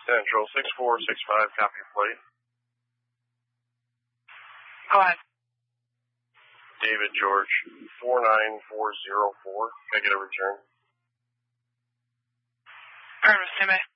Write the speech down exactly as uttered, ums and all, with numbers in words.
Central six four six five, copy plate. Go ahead. David George, four nine four zero four. Can I get a return? Alright, Mister May.